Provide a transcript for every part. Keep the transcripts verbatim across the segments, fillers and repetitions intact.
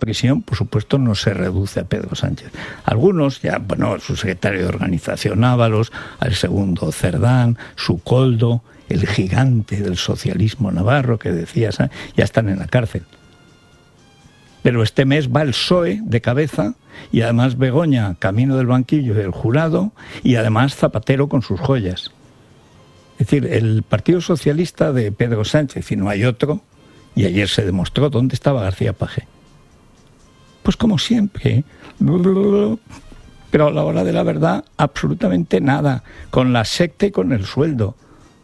prisión, por supuesto, no se reduce a Pedro Sánchez. Algunos, ya, bueno, su secretario de organización Ábalos, al segundo Cerdán, su Coldo, el gigante del socialismo navarro que decías, ¿eh? Ya están en la cárcel. Pero este mes va el P S O E de cabeza y además Begoña, camino del banquillo del jurado, y además Zapatero con sus joyas. Es decir, el Partido Socialista de Pedro Sánchez, y no hay otro, y ayer se demostró dónde estaba García Paje. Pues como siempre, pero a la hora de la verdad, absolutamente nada, con la secta y con el sueldo.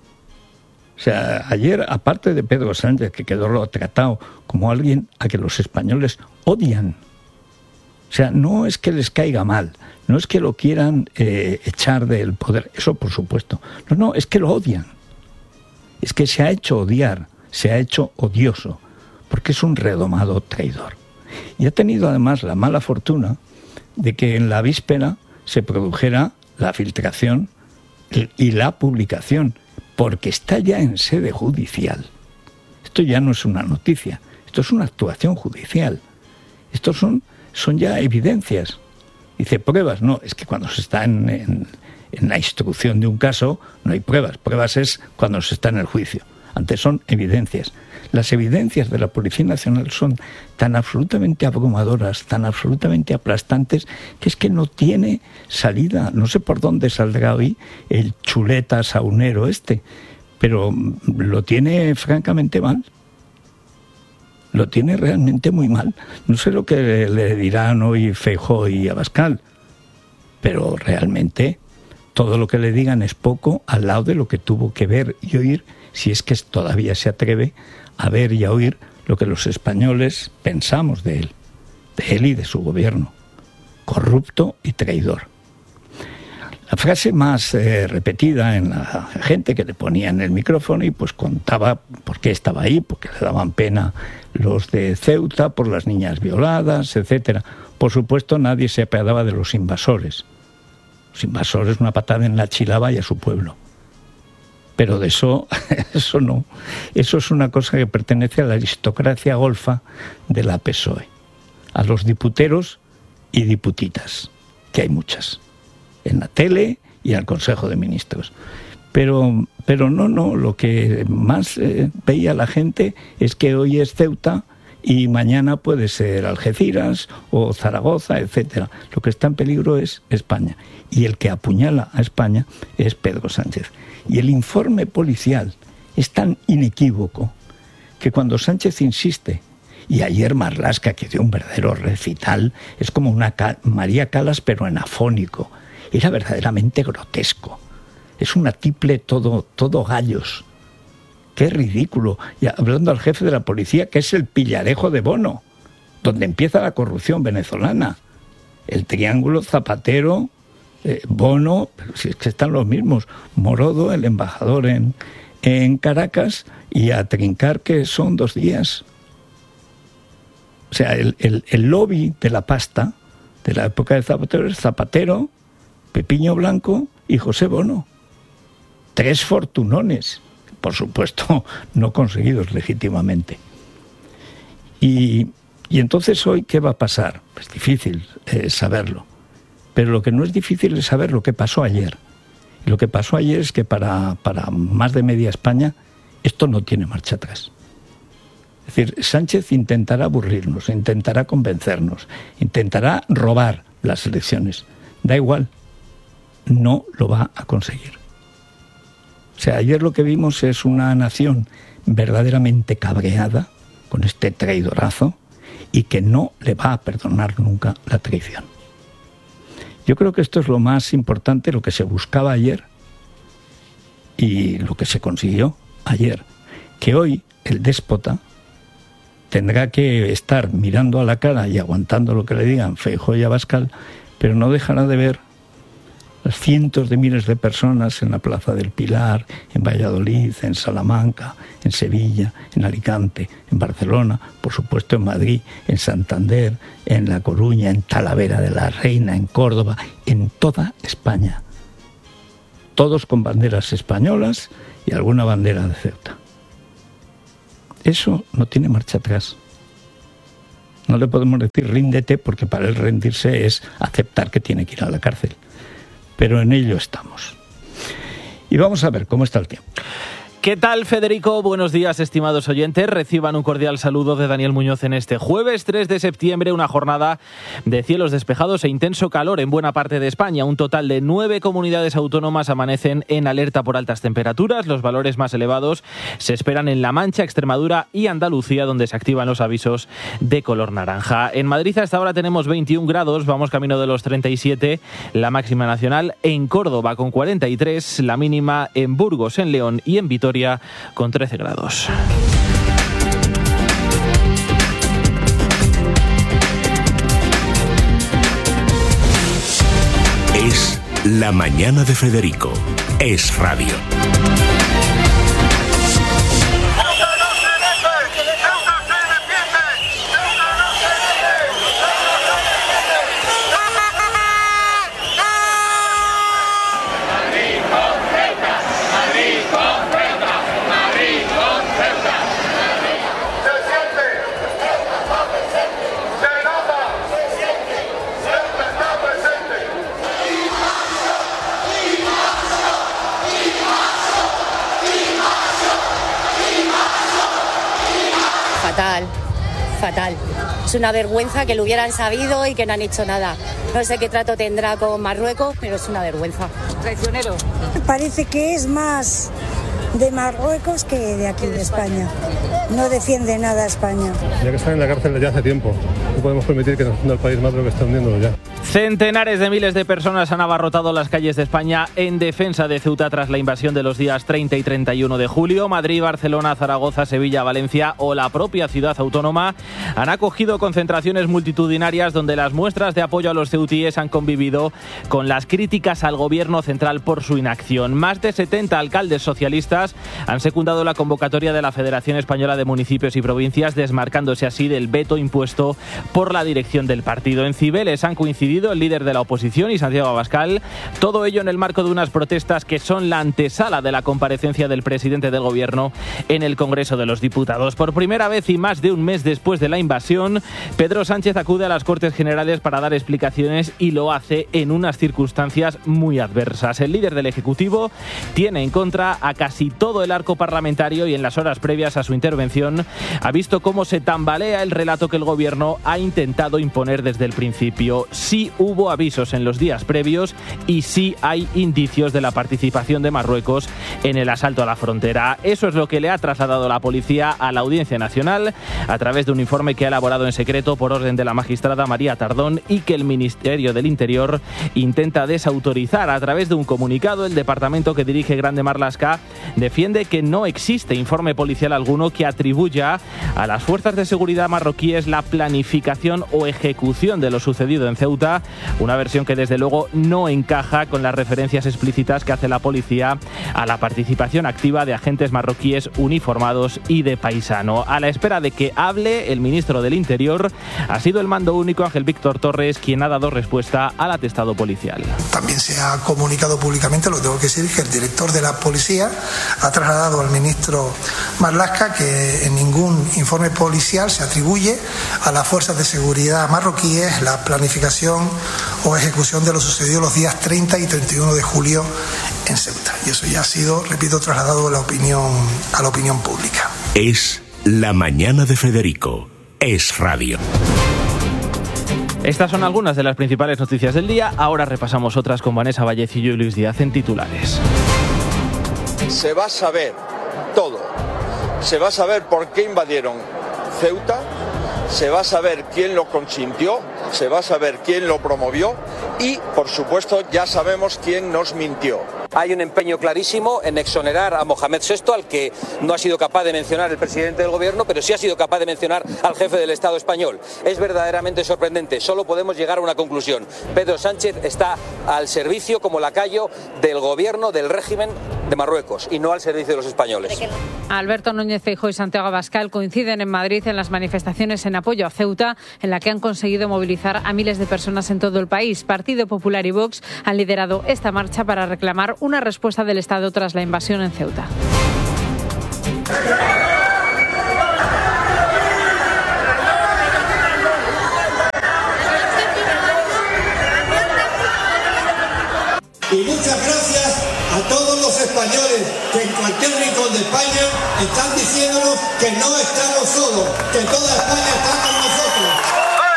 O sea, ayer, aparte de Pedro Sánchez, que quedó tratado como alguien a que los españoles odian. O sea, no es que les caiga mal, no es que lo quieran eh, echar del poder, eso por supuesto. No, no, es que lo odian. Es que se ha hecho odiar, se ha hecho odioso, porque es un redomado traidor. Y ha tenido además la mala fortuna de que en la víspera se produjera la filtración y la publicación, porque está ya en sede judicial. Esto ya no es una noticia, esto es una actuación judicial. Estos son, son ya evidencias. Dice, pruebas, no, es que cuando se está en, en, en la instrucción de un caso no hay pruebas. Pruebas es cuando se está en el juicio. Antes son evidencias. Las evidencias de la Policía Nacional son tan absolutamente abrumadoras, tan absolutamente aplastantes, que es que no tiene salida. No sé por dónde saldrá hoy el chuleta saunero este, pero lo tiene francamente mal. Lo tiene realmente muy mal. No sé lo que le dirán hoy Feijóo y Abascal, pero realmente todo lo que le digan es poco al lado de lo que tuvo que ver y oír, si es que todavía se atreve a ver y a oír lo que los españoles pensamos de él, de él y de su gobierno, corrupto y traidor. La frase más eh, repetida en la gente que le ponía en el micrófono y pues contaba por qué estaba ahí, porque le daban pena los de Ceuta por las niñas violadas, etcétera. Por supuesto, nadie se apiadaba de los invasores. Los invasores, una patada en la chilaba y a su pueblo. Pero de eso, eso no. Eso es una cosa que pertenece a la aristocracia golfa de la P S O E. A los diputeros y diputitas, que hay muchas, en la tele y al Consejo de Ministros. Pero, pero no, no, lo que más eh, veía la gente es que hoy es Ceuta y mañana puede ser Algeciras o Zaragoza, etcétera. Lo que está en peligro es España. Y el que apuñala a España es Pedro Sánchez. Y el informe policial es tan inequívoco que cuando Sánchez insiste, y ayer Marlaska, que dio un verdadero recital, es como una María Calas pero en afónico, era verdaderamente grotesco. Es un atiple todo, todo gallos. ¡Qué ridículo! Y hablando al jefe de la policía, que es el pillarejo de Bono, donde empieza la corrupción venezolana. El triángulo Zapatero, eh, Bono, pero si es que están los mismos. Morodo, el embajador en, en Caracas, y a trincar que son dos días. O sea, el, el, el lobby de la pasta de la época de Zapatero es Zapatero, Pepiño Blanco y José Bono. Tres fortunones, por supuesto, no conseguidos legítimamente. Y, y entonces hoy, ¿qué va a pasar? Es difícil eh, saberlo. Pero lo que no es difícil es saber lo que pasó ayer. Y lo que pasó ayer es que para, para más de media España esto no tiene marcha atrás. Es decir, Sánchez intentará aburrirnos, intentará convencernos, intentará robar las elecciones. Da igual, no lo va a conseguir. O sea, ayer lo que vimos es una nación verdaderamente cabreada con este traidorazo y que no le va a perdonar nunca la traición. Yo creo que esto es lo más importante, lo que se buscaba ayer y lo que se consiguió ayer. Que hoy el déspota tendrá que estar mirando a la cara y aguantando lo que le digan Feijóo y Abascal, pero no dejará de ver las cientos de miles de personas en la Plaza del Pilar, en Valladolid, en Salamanca, en Sevilla, en Alicante, en Barcelona, por supuesto en Madrid, en Santander, en La Coruña, en Talavera de la Reina, en Córdoba, en toda España. Todos con banderas españolas y alguna bandera de Ceuta. Eso no tiene marcha atrás. No le podemos decir ríndete, porque para él rendirse es aceptar que tiene que ir a la cárcel. Pero en ello estamos. Y vamos a ver cómo está el tiempo. ¿Qué tal, Federico? Buenos días, estimados oyentes. Reciban un cordial saludo de Daniel Muñoz en este jueves tres de septiembre, una jornada de cielos despejados e intenso calor en buena parte de España. Un total de nueve comunidades autónomas amanecen en alerta por altas temperaturas. Los valores más elevados se esperan en La Mancha, Extremadura y Andalucía, donde se activan los avisos de color naranja. En Madrid a esta hora tenemos veintiún grados, vamos camino de los treinta y siete, la máxima nacional en Córdoba con cuarenta y tres, la mínima en Burgos, en León y en Vitoria con trece grados. Es la mañana de Federico. Es radio. Fatal, fatal. Es una vergüenza que lo hubieran sabido y que no han hecho nada. No sé qué trato tendrá con Marruecos, pero es una vergüenza. Traicionero. Parece que es más de Marruecos que de aquí de España. No defiende nada a España. Ya que están en la cárcel ya hace tiempo, no podemos permitir que nos hunda el país más de lo que está hundiéndolo ya. Centenares de miles de personas han abarrotado las calles de España en defensa de Ceuta tras la invasión de los días treinta y treinta y uno de julio. Madrid, Barcelona, Zaragoza, Sevilla, Valencia o la propia ciudad autónoma han acogido concentraciones multitudinarias donde las muestras de apoyo a los ceutíes han convivido con las críticas al gobierno central por su inacción. Más de setenta alcaldes socialistas han secundado la convocatoria de la Federación Española de Municipios y Provincias, desmarcándose así del veto impuesto por la dirección del partido. En Cibeles han coincidido el líder de la oposición y Santiago Abascal, todo ello en el marco de unas protestas que son la antesala de la comparecencia del presidente del gobierno en el Congreso de los Diputados. Por primera vez y más de un mes después de la invasión, Pedro Sánchez acude a las Cortes Generales para dar explicaciones y lo hace en unas circunstancias muy adversas. El líder del Ejecutivo tiene en contra a casi todo el arco parlamentario y en las horas previas a su intervención ha visto cómo se tambalea el relato que el gobierno ha intentado imponer desde el principio. Sí hubo avisos en los días previos y sí hay indicios de la participación de Marruecos en el asalto a la frontera. Eso es lo que le ha trasladado la policía a la Audiencia Nacional a través de un informe que ha elaborado en secreto por orden de la magistrada María Tardón y que el Ministerio del Interior intenta desautorizar. A través de un comunicado, el departamento que dirige Grande Marlaska defiende que no existe informe policial alguno que atribuya a las fuerzas de seguridad marroquíes la planificación o ejecución de lo sucedido en Ceuta, una versión que desde luego no encaja con las referencias explícitas que hace la policía a la participación activa de agentes marroquíes uniformados y de paisano. A la espera de que hable el ministro del Interior, ha sido el mando único Ángel Víctor Torres quien ha dado respuesta al atestado policial. También se ha comunicado públicamente, lo tengo que decir, que el director de la policía ha trasladado al ministro Marlaska que en ningún informe policial se atribuye a las fuerzas de seguridad marroquíes la planificación o ejecución de lo sucedido los días treinta y treinta y uno de julio en Ceuta. Y eso ya ha sido, repito, trasladado a la opinión, a la opinión pública. Es la mañana de Federico. Es radio. Estas son algunas de las principales noticias del día. Ahora repasamos otras con Vanessa Vallecillo y Luis Díaz en titulares. Se va a saber todo. Se va a saber por qué invadieron Ceuta. Se va a saber quién lo consintió, se va a saber quién lo promovió y, por supuesto, ya sabemos quién nos mintió. Hay un empeño clarísimo en exonerar a Mohamed sexto, al que no ha sido capaz de mencionar el presidente del gobierno, pero sí ha sido capaz de mencionar al jefe del Estado español. Es verdaderamente sorprendente. Solo podemos llegar a una conclusión. Pedro Sánchez está al servicio como lacayo del gobierno, del régimen de Marruecos y no al servicio de los españoles. Alberto Núñez Feijóo y Santiago Abascal coinciden en Madrid en las manifestaciones en apoyo a Ceuta, en la que han conseguido movilizar a miles de personas en todo el país. Partido Popular y Vox han liderado esta marcha para reclamar una respuesta del Estado tras la invasión en Ceuta. muchas gracias a todos los españoles que en cualquier rincón de España están diciéndonos que no estamos solos, que toda España está con nosotros.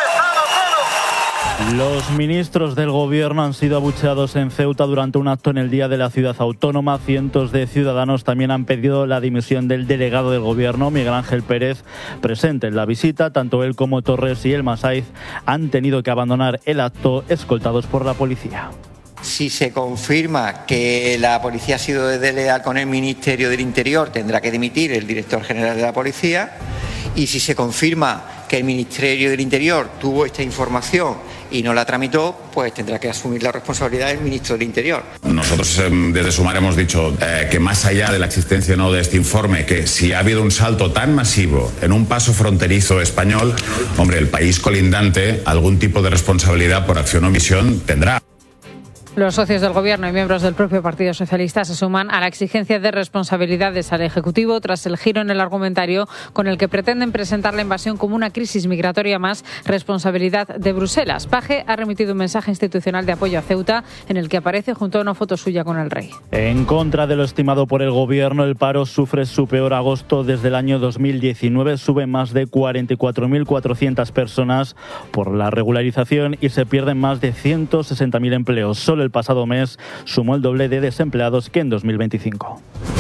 Los ministros del gobierno han sido abucheados en Ceuta durante un acto en el Día de la Ciudad Autónoma. Cientos de ciudadanos también han pedido la dimisión del delegado del gobierno, Miguel Ángel Pérez, presente en la visita. Tanto él como Torres y el Masaiz han tenido que abandonar el acto escoltados por la policía. Si se confirma que la policía ha sido desleal con el Ministerio del Interior, tendrá que dimitir el director general de la policía. Y si se confirma que el Ministerio del Interior tuvo esta información y no la tramitó, pues tendrá que asumir la responsabilidad del ministro del Interior. Nosotros desde Sumar hemos dicho eh, que más allá de la existencia o no de este informe, que si ha habido un salto tan masivo en un paso fronterizo español, hombre, el país colindante algún tipo de responsabilidad por acción o omisión tendrá. Los socios del Gobierno y miembros del propio Partido Socialista se suman a la exigencia de responsabilidades al Ejecutivo tras el giro en el argumentario con el que pretenden presentar la invasión como una crisis migratoria más responsabilidad de Bruselas. Paje ha remitido un mensaje institucional de apoyo a Ceuta en el que aparece junto a una foto suya con el rey. En contra de lo estimado por el Gobierno, el paro sufre su peor agosto desde el año dos mil diecinueve. Suben más de cuarenta y cuatro mil cuatrocientas personas por la regularización y se pierden más de ciento sesenta mil empleos. Solo el pasado mes sumó el doble de desempleados que en dos mil veinticinco.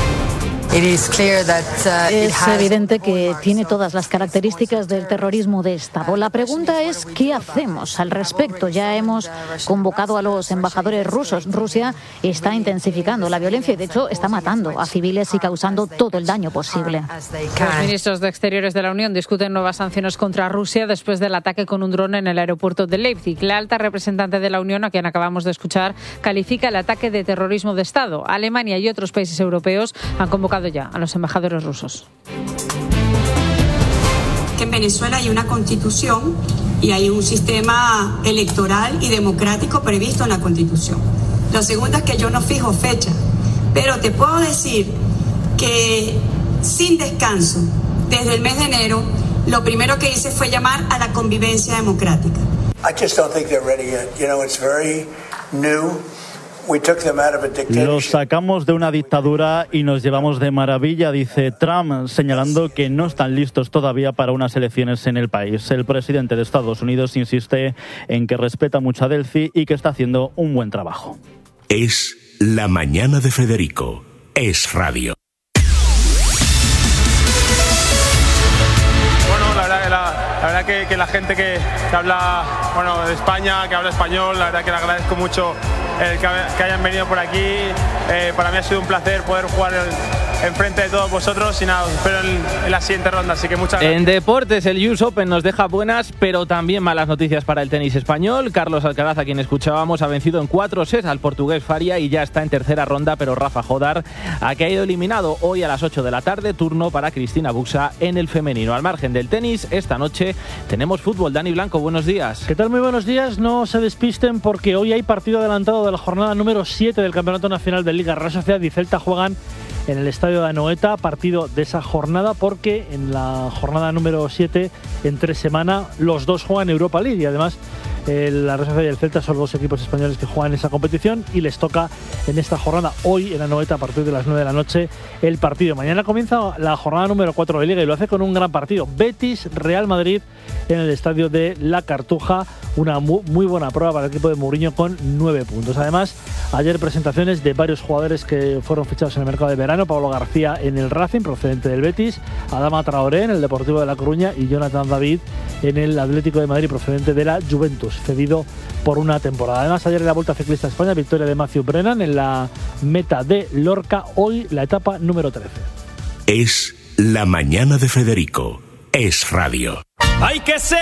Es evidente que tiene todas las características del terrorismo de Estado. La pregunta es, ¿qué hacemos al respecto? Ya hemos convocado a los embajadores rusos. Rusia está intensificando la violencia y, de hecho, está matando a civiles y causando todo el daño posible. Los ministros de Exteriores de la Unión discuten nuevas sanciones contra Rusia después del ataque con un dron en el aeropuerto de Leipzig. La alta representante de la Unión, a quien acabamos de escuchar, califica el ataque de terrorismo de Estado. Alemania y otros países europeos han convocado ya a los embajadores rusos. Que en Venezuela hay una constitución y hay un sistema electoral y democrático previsto en la constitución. Lo segundo es que yo no fijo fecha, pero te puedo decir que sin descanso, desde el mes de enero, lo primero que hice fue llamar a la convivencia democrática. I just don't think they're ready yet. You know, it's very new. Los sacamos de una dictadura y nos llevamos de maravilla, dice Trump, señalando que no están listos todavía para unas elecciones en el país. El presidente de Estados Unidos insiste en que respeta mucho a Delphi y que está haciendo un buen trabajo. Es La Mañana de Federico. Es radio. Bueno, la verdad, la, la verdad que, que la gente que, que habla bueno, de España, que habla español, la verdad que le agradezco mucho el que, que hayan venido por aquí. Eh, para mí ha sido un placer poder jugar el, enfrente de todos vosotros y nada, os espero en, en la siguiente ronda, así que muchas gracias. En deportes, el U S Open nos deja buenas, pero también malas noticias para el tenis español. Carlos Alcaraz, a quien escuchábamos, ha vencido en cuatro sets al portugués Faria y ya está en tercera ronda, pero Rafa Jodar ha caído eliminado hoy a las ocho de la tarde, turno para Cristina Buxa en el femenino. Al margen del tenis, esta noche tenemos fútbol. Dani Blanco, buenos días. ¿Qué tal? Muy buenos días. No se despisten porque hoy hay partido adelantado de la jornada número siete del Campeonato Nacional de Liga. Real Sociedad y Celta juegan en el estadio de Anoeta, partido de esa jornada, porque en la jornada número siete, entre semana, los dos juegan Europa League y además el, la Real Sociedad y el Celta son dos equipos españoles que juegan esa competición y les toca en esta jornada, hoy en Anoeta, a partir de las nueve de la noche, el partido. Mañana comienza la jornada número cuatro de Liga y lo hace con un gran partido, Betis-Real Madrid en el estadio de La Cartuja, una muy, muy buena prueba para el equipo de Mourinho con nueve puntos. Además, ayer presentaciones de varios jugadores que fueron fichados en el mercado de verano. Pablo García en el Racing, procedente del Betis, Adama Traoré en el Deportivo de La Coruña y Jonathan David en el Atlético de Madrid, procedente de la Juventus, cedido por una temporada. Además, ayer en la Vuelta Ciclista a España, victoria de Matthew Brennan en la meta de Lorca, hoy la etapa número trece. Es La Mañana de Federico. Es radio. Hay que ser